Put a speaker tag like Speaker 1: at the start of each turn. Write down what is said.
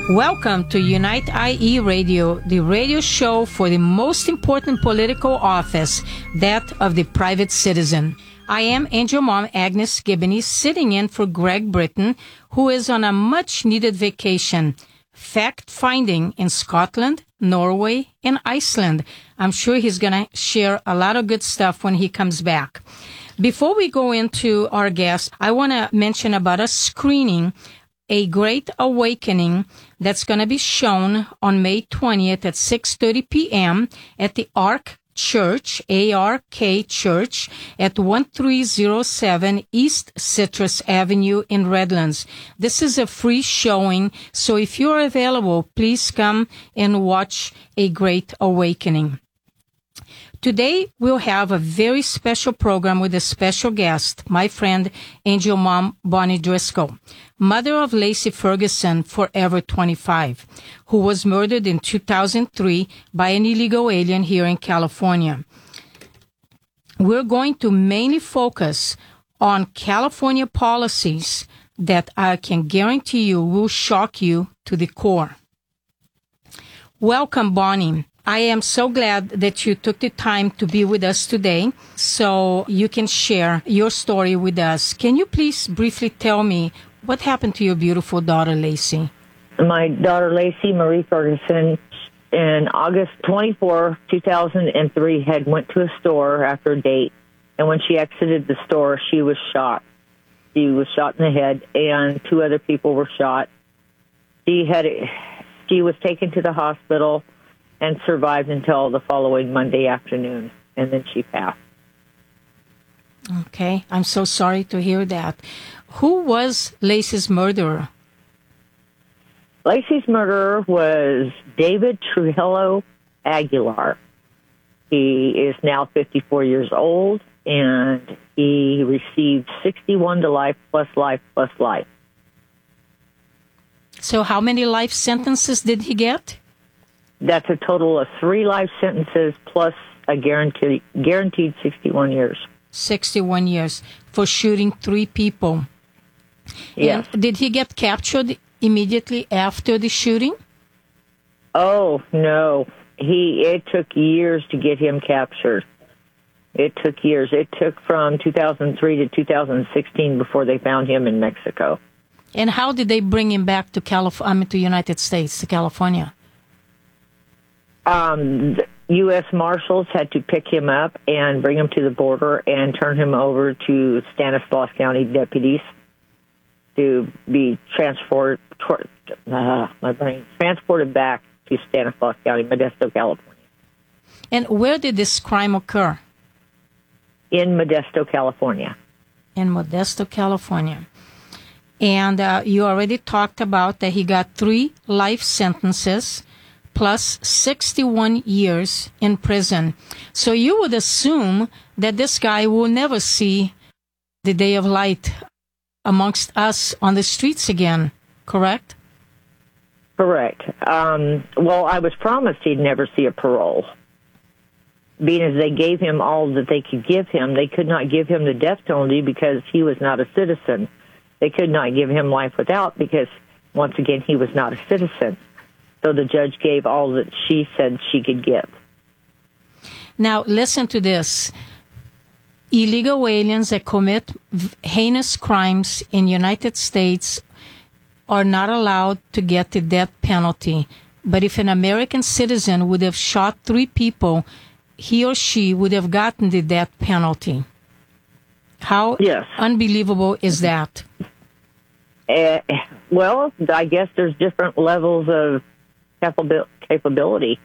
Speaker 1: Welcome to Unite IE Radio, the radio show for the most important political office, that of the private citizen. I am Angel Mom Agnes Gibney, sitting in for Greg Britton, who is on a much-needed vacation, fact-finding in Scotland, Norway, and Iceland. I'm sure he's going to share a lot of good stuff when he comes back. Before we go into our guest, I want to mention about a screening, A Great Awakening, that's going to be shown on May 20th at 6:30 p.m. at the Ark Church, ARK Church, at 1307 East Citrus Avenue in Redlands. This is a free showing, so if you're available, please come and watch A Great Awakening. Today, we'll have a very special program with a special guest, my friend, Angel Mom Bonnie Driscoll, mother of Lacey Ferguson, forever 25, who was murdered in 2003 by an illegal alien here in California. We're going to mainly focus on California policies that I can guarantee you will shock you to the core. Welcome, Bonnie. I am so glad that you took the time to be with us today so you can share your story with us. Can you please briefly tell me what happened to your beautiful daughter, Lacey?
Speaker 2: My daughter, Lacey Marie Ferguson, in August 24, 2003, had went to a store after a date. And when she exited the store, she was shot. She was shot in the head, and 2 other people were shot. She was taken to the hospital and survived until the following Monday afternoon, and then she passed.
Speaker 1: Okay, I'm so sorry to hear that. Who was Lacey's murderer?
Speaker 2: Lacey's murderer was David Trujillo Aguilar. He is now 54 years old, and he received 61 to life plus life plus life.
Speaker 1: So how many life sentences did he get?
Speaker 2: That's a total of 3 life sentences plus a guaranteed 61 years.
Speaker 1: 61 years for shooting 3 people.
Speaker 2: Yes.
Speaker 1: And did he get captured immediately after the shooting?
Speaker 2: Oh, no. It took years to get him captured. It took years. It took from 2003 to 2016 before they found him in Mexico.
Speaker 1: And how did they bring him back to to United States, to California?
Speaker 2: The U.S. Marshals had to pick him up and bring him to the border and turn him over to Stanislaus County deputies to be transported back to Stanislaus County, Modesto, California.
Speaker 1: And where did this crime occur?
Speaker 2: In Modesto, California.
Speaker 1: In Modesto, California. And you already talked about that he got 3 life sentences plus 61 years in prison. So you would assume that this guy will never see the day of light amongst us on the streets again, correct?
Speaker 2: Correct. Well, I was promised he'd never see a parole. Being as they gave him all that they could give him, they could not give him the death penalty because he was not a citizen. They could not give him life without because, once again, he was not a citizen. So the judge gave all that she said she could give.
Speaker 1: Now, listen to this. Illegal aliens that commit heinous crimes in the United States are not allowed to get the death penalty. But if an American citizen would have shot 3 people, he or she would have gotten the death penalty. How unbelievable is that?
Speaker 2: Well, I guess there's different levels of capability.